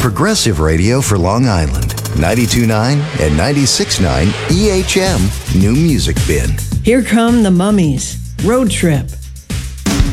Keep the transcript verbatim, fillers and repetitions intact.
progressive radio for Long Island. ninety-two point nine and ninety-six point nine E H M New Music Bin. Here come the Mummies. Road Trip.